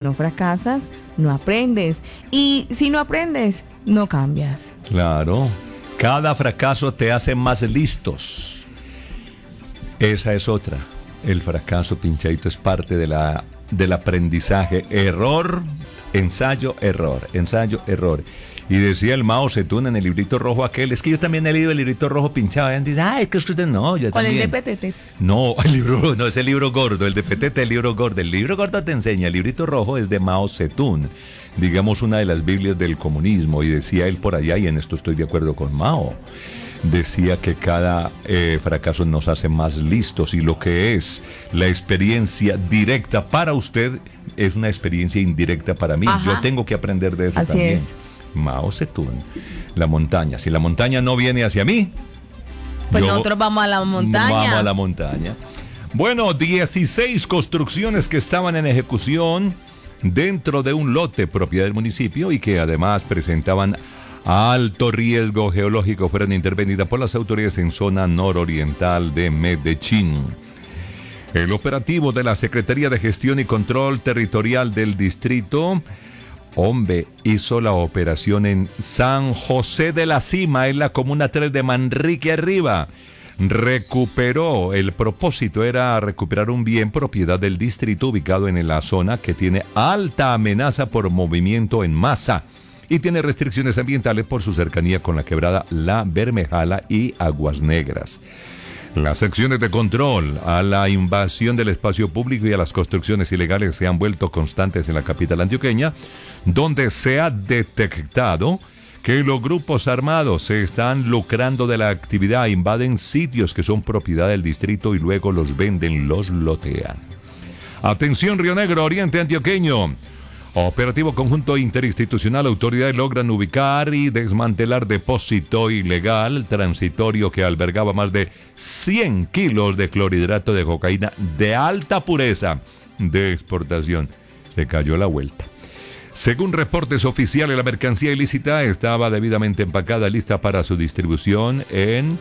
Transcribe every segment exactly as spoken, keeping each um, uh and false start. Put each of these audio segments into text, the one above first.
no fracasas, no aprendes. Y si no aprendes, no cambias. Claro. Cada fracaso te hace más listos. Esa es otra. El fracaso, Pinchadito, es parte de la, del aprendizaje. Error, ensayo, error, ensayo, error. Y decía el Mao Zedong en el librito rojo aquel, es que yo también he leído el librito rojo pinchado. Y dice, ah, es que usted no, yo también. ¿O el de Petete? No, el libro, no es el libro gordo, el de Petete, el libro gordo. El libro gordo te enseña, el librito rojo es de Mao Zedong, digamos una de las Biblias del comunismo. Y decía él por allá, y en esto estoy de acuerdo con Mao, decía que cada eh, fracaso nos hace más listos, y lo que es la experiencia directa para usted es una experiencia indirecta para mí. Ajá. Yo tengo que aprender de eso Así también. es. Mao Zedong, la montaña. Si la montaña no viene hacia mí, Pues yo, nosotros vamos a la montaña. Vamos a la montaña. Bueno, dieciséis construcciones que estaban en ejecución dentro de un lote propiedad del municipio y que además presentaban alto riesgo geológico fueron intervenidas por las autoridades en zona nororiental de Medellín. El operativo de la Secretaría de Gestión y Control Territorial del Distrito, hombre, hizo la operación en San José de la Cima, en la comuna tres de Manrique Arriba. Recuperó, el propósito era recuperar un bien propiedad del distrito ubicado en la zona que tiene alta amenaza por movimiento en masa y tiene restricciones ambientales por su cercanía con la quebrada La Bermejala y Aguas Negras. Las acciones de control a la invasión del espacio público y a las construcciones ilegales se han vuelto constantes en la capital antioqueña, donde se ha detectado que los grupos armados se están lucrando de la actividad, invaden sitios que son propiedad del distrito y luego los venden, los lotean. Atención, Río Negro, Oriente Antioqueño. Operativo conjunto interinstitucional, autoridades logran ubicar y desmantelar depósito ilegal transitorio que albergaba más de cien kilos de clorhidrato de cocaína de alta pureza de exportación. Se cayó la vuelta. Según reportes oficiales, la mercancía ilícita estaba debidamente empacada, lista para su distribución en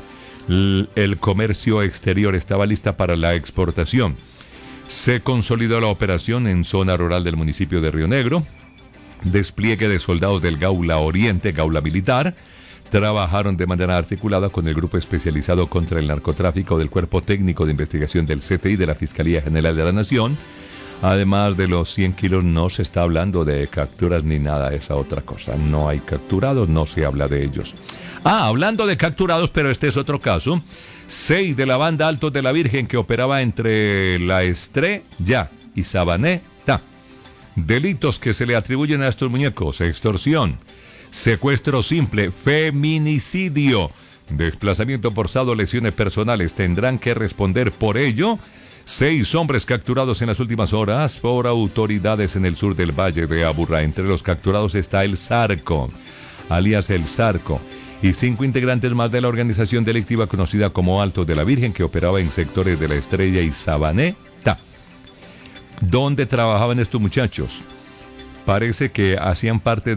el comercio exterior, estaba lista para la exportación. Se consolidó la operación en zona rural del municipio de Río Negro. Despliegue de soldados del Gaula Oriente, Gaula Militar, trabajaron de manera articulada con el grupo especializado contra el narcotráfico del Cuerpo Técnico de Investigación del C T I de la Fiscalía General de la Nación. Además de los cien kilos, no se está hablando de capturas ni nada de esa otra cosa. No hay capturados, no se habla de ellos. Ah, hablando de capturados, pero este es otro caso. Seis de la banda Altos de la Virgen que operaba entre La Estrella y Sabaneta. Delitos que se le atribuyen a estos muñecos: extorsión, secuestro simple, feminicidio, desplazamiento forzado, lesiones personales. Tendrán que responder por ello seis hombres capturados en las últimas horas por autoridades en el sur del Valle de Aburrá. Entre los capturados está el Zarco, alias el Zarco, y cinco integrantes más de la organización delictiva conocida como Altos de la Virgen, que operaba en sectores de La Estrella y Sabaneta. ¿Dónde trabajaban estos muchachos? Parece que hacían parte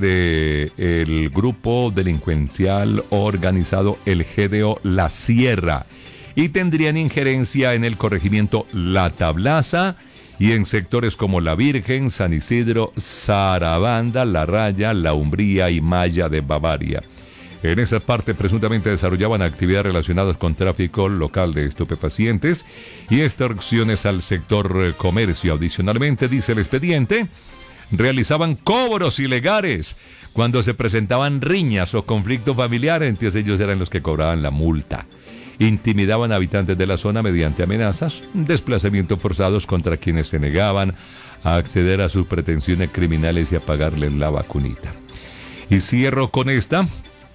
del grupo delincuencial organizado el G D O La Sierra y tendrían injerencia en el corregimiento La Tablaza y en sectores como La Virgen, San Isidro, Sarabanda, La Raya, La Umbría y Maya de Bavaria. En esa parte presuntamente desarrollaban actividades relacionadas con tráfico local de estupefacientes y extorsiones al sector comercio. Adicionalmente, dice el expediente, realizaban cobros ilegales cuando se presentaban riñas o conflictos familiares, entonces ellos eran los que cobraban la multa. Intimidaban a habitantes de la zona mediante amenazas, desplazamientos forzados contra quienes se negaban a acceder a sus pretensiones criminales y a pagarles la vacunita. Y cierro con esta.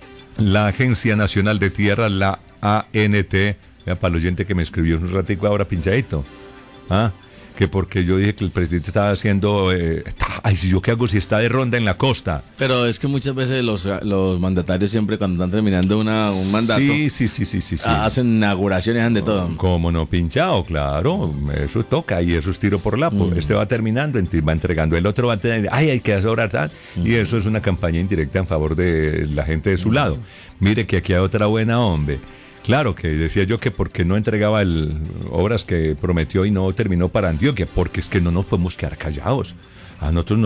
La Agencia Nacional de Tierra, la A N T, vea, para el oyente que me escribió un ratico ahora pinchadito, ¿ah? que porque yo dije que el presidente estaba haciendo, eh, ay, si yo qué hago si está de ronda en la costa. Pero es que muchas veces los, los mandatarios siempre cuando están terminando una, un mandato, sí, sí, sí, sí, sí, sí. hacen inauguraciones, hacen de todo. Como no, pinchado, claro, eso toca y eso es tiro por lapo. Mm. Este va terminando, va entregando, el otro va a tener, ay, hay que asobrar, ¿sabes? Mm. Y eso es una campaña indirecta en favor de la gente de su mm. lado. Mire que aquí hay otra buena, hombre. Claro, que decía yo que porque no entregaba el, obras que prometió y no terminó para Antioquia, porque es que no nos podemos quedar callados. A nosotros